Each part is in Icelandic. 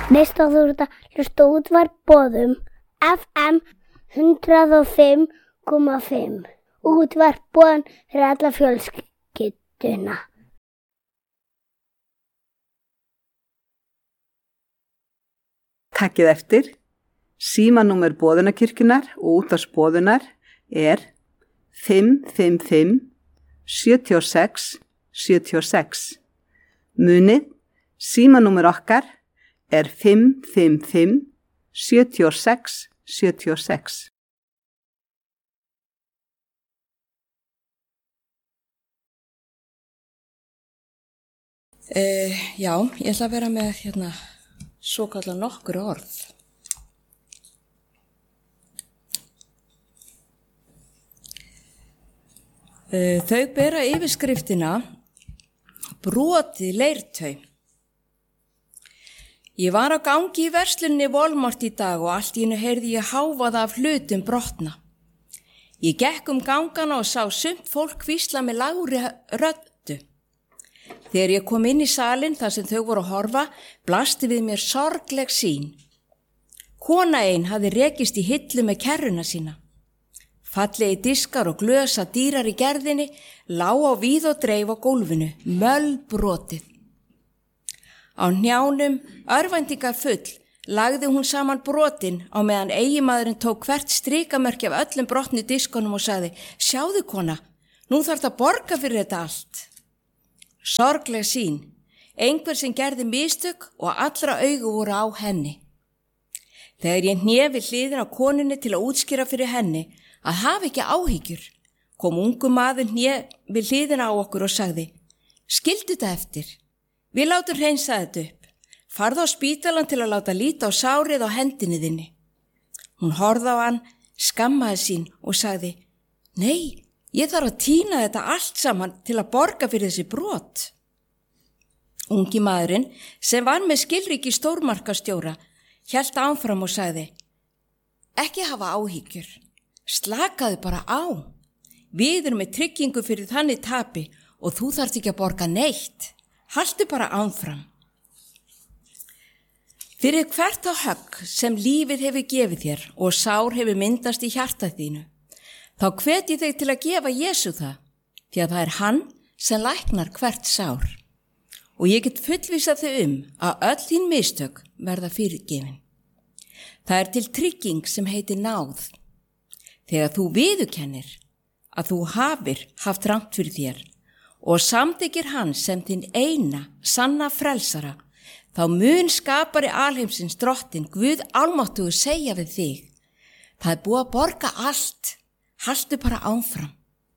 Veist að þú ert að hlusta útvarp Boðum FM 105,5. Útvarp Boðum fyrir alla fjölskylduna. Takkið eftir. Símanúmer Boðunarkirkjunnar og útvarps Boðunar er 555 76 76. Munið, símanúmer okkar er 555 76 76. Já, ég ætla að vera með svokallar nokkur orð. Þau bera yfirskriftina brotið leirtau. Ég var á gangi í verslunni Walmart í dag og allt í einu heyrði ég hávaða af hlutum brotna. Ég gekk gangana og sá sumt fólk hvísla með lágri röddu. Þegar ég kom inn í salinn þar sem þau voru að horfa, blasti við mér sorgleg sýn. Kona ein hafði rekist í hillu með kerruna sína. Fallegi diskar og glösa dýrar í gerðinni lá á víð og dreif á gólfinu, mölbrotið. Á hnjánum, örvæntingar full, lagði hún saman brotin á meðan eiginmaðurinn tók hvert strikamörki af öllum brotnu diskunum og sagði: "Sjáðu kona, nú þarf það borga fyrir þetta allt." Sorgleg sýn, einhver sem gerði mistök og allra augu voru á henni. Þegar ég hnefi hliðin á konunni til að útskýra fyrir henni að hafa ekki áhyggjur, kom ungu maður við hliðina á okkur og sagði: "Skildu þetta eftir. Við látum hreinsa þetta upp. Farðu á spítalan til að láta líta á sárið á hendinni þinni." Hún horfði á hann, skammaði sín og sagði: "Nei, ég þarf að tína þetta allt saman til að borga fyrir þessi brot." Ungi maðurinn, sem var með skilríki stórmarkastjóra, hélt áfram og sagði: "Ekki hafa áhyggjur. Slakaðu bara á. Við erum með tryggingu fyrir þannig tapi og þú þarft ekki að borga neitt. Haltu bara áfram." Fyrir hvert á högg sem lífið hefur gefið þér og sár hefur myndast í hjarta þínu, þá hvet ég þig til að gefa Jesú það, því að það er hann sem læknar hvert sár. Og ég get fullvissað þig að öll þín mistök verða fyrirgefin. Það er til trygging sem heitir náð. Þegar þú viðurkennir að þú hafir haft rangt fyrir þér og samþykkir hann sem þinn eina sanna frelsara, þá mun skapari alheimsins drottinn, Guð almáttugur, segja við þig: "Það er búið að borga allt. Haltu bara áfram."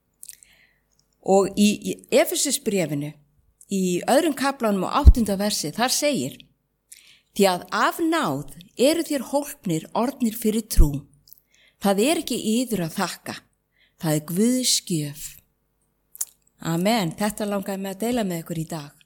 Og í Efesusbréfinu, í 2. kaflanum og 8. versi, þar segir: "Því að af náð eru þér hólpnir orðnir fyrir trú. Það er ekki yður að þakka. Það er Guðs gjöf." Amen. Þetta langaði mig að deila með ykkur í dag.